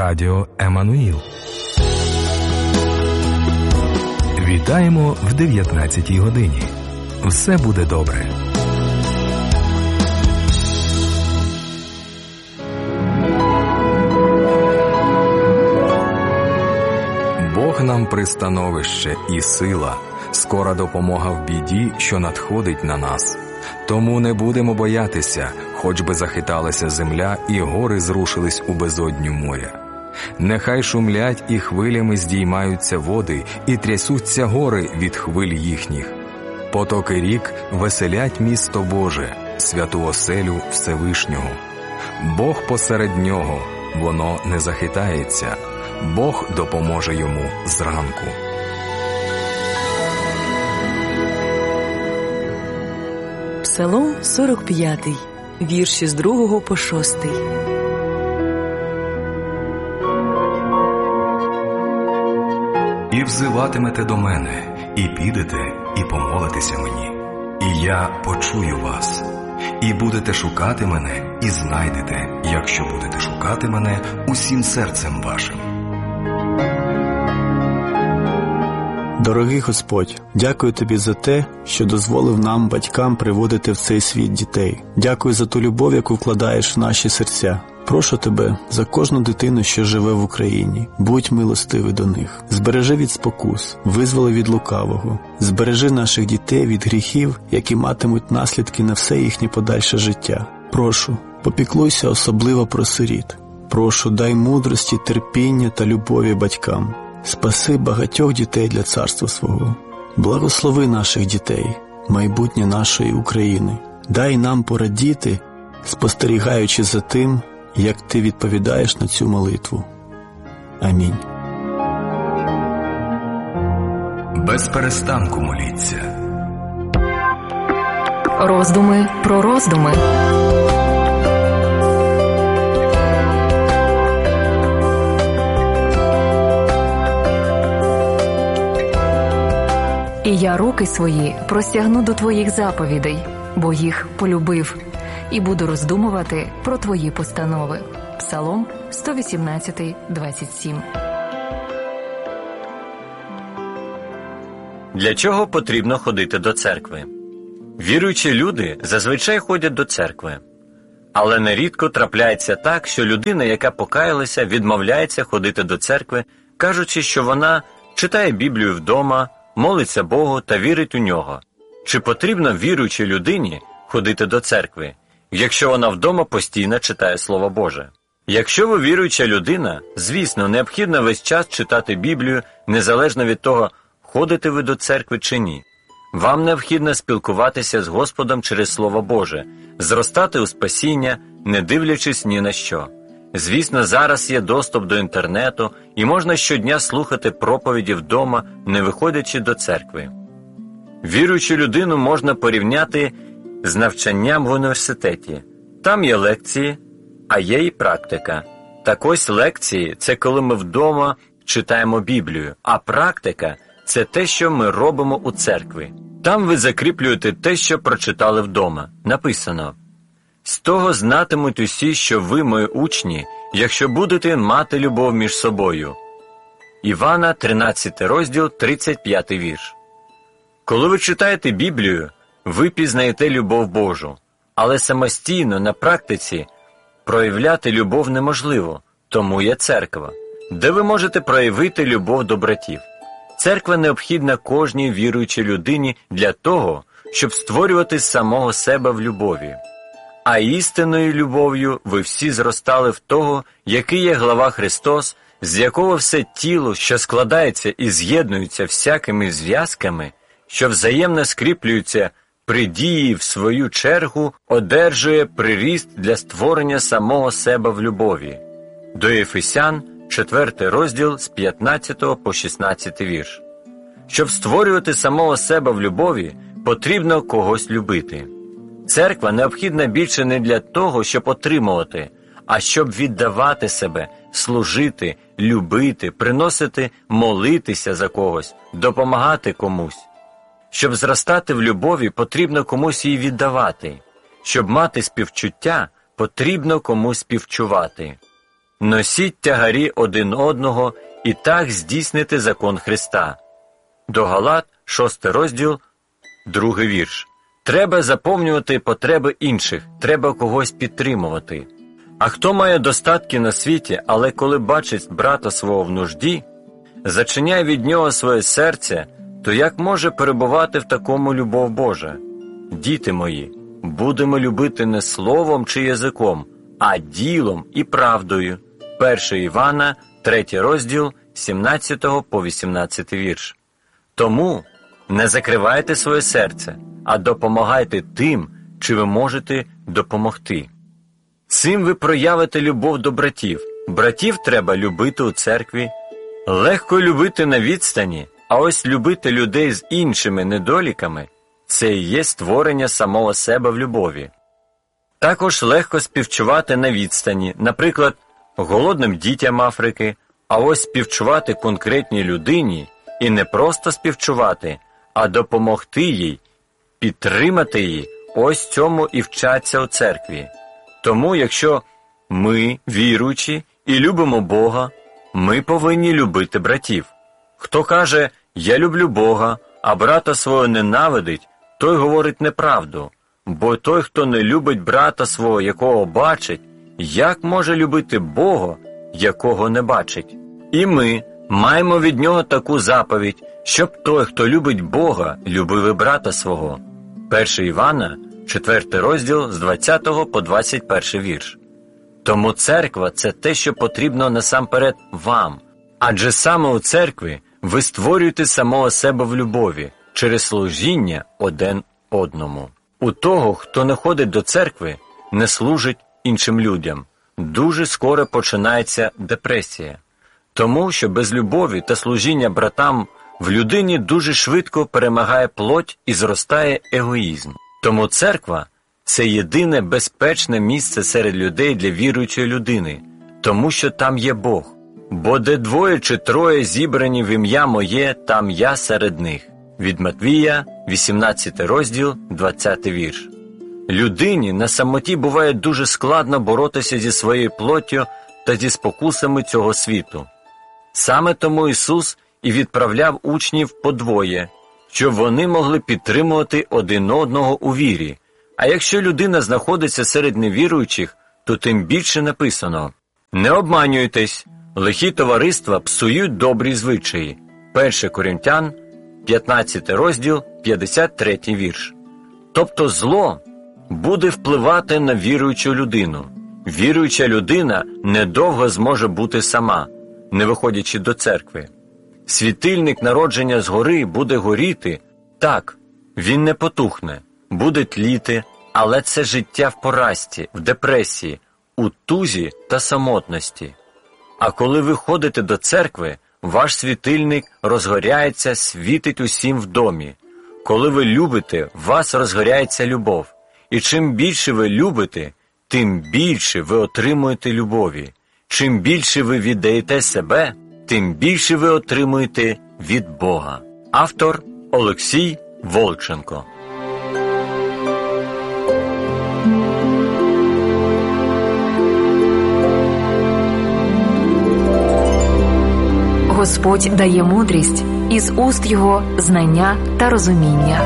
Радіо Еммануїл. Вітаємо в 19-й годині. Все буде добре. Бог нам пристановище і сила, скора допомога в біді, що надходить на нас. Тому не будемо боятися, хоч би захиталася земля і гори зрушились у безодню моря. Нехай шумлять і хвилями здіймаються води, і трясуться гори від хвиль їхніх. Потоки рік веселять місто Боже, святу оселю Всевишнього. Бог посеред нього, воно не захитається. Бог допоможе йому зранку. Псалом 45, вірші з 2 по 6. «І взиватимете до мене, і підете, і помолитеся мені, і я почую вас. І будете шукати мене, і знайдете, якщо будете шукати мене усім серцем вашим». Дорогий Господь, дякую Тобі за те, що дозволив нам, батькам, приводити в цей світ дітей. Дякую за ту любов, яку вкладаєш в наші серця. Прошу Тебе за кожну дитину, що живе в Україні. Будь милостивий до них. Збережи від спокус, визволи від лукавого. Збережи наших дітей від гріхів, які матимуть наслідки на все їхнє подальше життя. Прошу, попіклуйся особливо про сиріт. Прошу, дай мудрості, терпіння та любові батькам. Спаси багатьох дітей для царства свого. Благослови наших дітей, майбутнє нашої України. Дай нам порадіти, спостерігаючи за тим, як Ти відповідаєш на цю молитву. Амінь. Без перестанку моліться. Роздуми про роздуми. І я руки свої простягну до Твоїх заповідей, бо їх полюбив, і буду роздумувати про Твої постанови. Псалом 118, 27. Для чого потрібно ходити до церкви? Віруючі люди зазвичай ходять до церкви. Але нерідко трапляється так, що людина, яка покаялася, відмовляється ходити до церкви, кажучи, що вона читає Біблію вдома, молиться Богу та вірить у нього. Чи потрібно віруючій людині ходити до церкви, якщо вона вдома постійно читає Слово Боже? Якщо ви віруюча людина, звісно, необхідно весь час читати Біблію, незалежно від того, ходите ви до церкви чи ні. Вам необхідно спілкуватися з Господом через Слово Боже, зростати у спасіння, не дивлячись ні на що. Звісно, зараз є доступ до інтернету, і можна щодня слухати проповіді вдома, не виходячи до церкви. Віруючу людину можна порівняти з навчанням в університеті. Там є лекції, а є і практика. Так ось лекції – це коли ми вдома читаємо Біблію, а практика – це те, що ми робимо у церкві. Там ви закріплюєте те, що прочитали вдома. Написано: «З того знатимуть усі, що ви, мої учні, якщо будете мати любов між собою». Івана, 13 розділ, 35 вірш. Коли ви читаєте Біблію, ви пізнаєте любов Божу, але самостійно, на практиці, проявляти любов неможливо, тому є церква, де ви можете проявити любов до братів. Церква необхідна кожній віруючій людині для того, щоб створювати самого себе в любові. А істинною любов'ю ви всі зростали в того, який є глава Христос, з якого все тіло, що складається і з'єднується всякими зв'язками, що взаємно скріплюються при дії в свою чергу, одержує приріст для створення самого себе в любові. До Ефесян, 4 розділ з 15 по 16 вірш. Щоб створювати самого себе в любові, потрібно когось любити. Церква необхідна більше не для того, щоб отримувати, а щоб віддавати себе, служити, любити, приносити, молитися за когось, допомагати комусь. Щоб зростати в любові, потрібно комусь її віддавати. Щоб мати співчуття, потрібно комусь співчувати. носіть тягарі один одного і так здійснити закон Христа. До Галат, 6 розділ, 2 вірш. Треба заповнювати потреби інших, треба когось підтримувати. А хто має достатки на світі, але коли бачить брата свого в нужді, зачиняє від нього своє серце, то як може перебувати в такому любов Божа? Діти мої, будемо любити не словом чи язиком, а ділом і правдою. 1 Івана, 3 розділ, 17 по 18 вірш. Тому не закривайте своє серце, а допомагайте тим, чи ви можете допомогти. Цим ви проявите любов до братів. Братів треба любити у церкві. Легко любити на відстані, а ось любити людей з іншими недоліками – це і є створення самого себе в любові. Також легко співчувати на відстані, наприклад, голодним дітям Африки, а ось співчувати конкретній людині і не просто співчувати, а допомогти їй, підтримати її, ось цьому і вчаться у церкві. Тому, якщо ми, віруючі, і любимо Бога, ми повинні любити братів. Хто каже «я люблю Бога», а брата свого ненавидить, той говорить неправду. Бо той, хто не любить брата свого, якого бачить, як може любити Бога, якого не бачить? І ми маємо від нього таку заповідь, щоб той, хто любить Бога, любив і брата свого. 1 Івана, 4 розділ, з 20 по 21 вірш. Тому церква – це те, що потрібно насамперед вам. Адже саме у церкві ви створюєте самого себе в любові, через служіння один одному. У того, хто не ходить до церкви, не служить іншим людям, дуже скоро починається депресія. Тому що без любові та служіння братам в людині дуже швидко перемагає плоть і зростає егоїзм. Тому церква – це єдине безпечне місце серед людей для віруючої людини, тому що там є Бог. Бо де 2 чи 3 зібрані в ім'я моє, там я серед них. Від Матвія, 18 розділ, 20 вірш. Людині на самоті буває дуже складно боротися зі своєю плоттю та зі спокусами цього світу. Саме тому Ісус і відправляв учнів по 2, щоб вони могли підтримувати один одного у вірі. А якщо людина знаходиться серед невіруючих, то тим більше написано: «Не обманюйтесь, лихі товариства псують добрі звичаї». 1 Коринтян, 15 розділ, 53 вірш. Тобто зло буде впливати на віруючу людину. Віруюча людина недовго зможе бути сама, не виходячи до церкви. Світильник народження згори буде горіти, так, він не потухне, буде тліти, але це життя в поразці, в депресії, у тузі та самотності. А коли ви ходите до церкви, ваш світильник розгоряється, світить усім в домі. Коли ви любите, в вас розгоряється любов. І чим більше ви любите, тим більше ви отримуєте любові. Чим більше ви віддаєте себе, тим більше ви отримуєте від Бога. Автор Олексій Волченко. Господь дає мудрість, із уст Його знання та розуміння.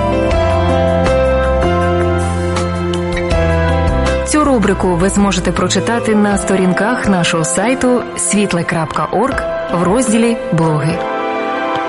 Цю рубрику ви зможете прочитати на сторінках нашого сайту світле.орг в розділі «Блоги».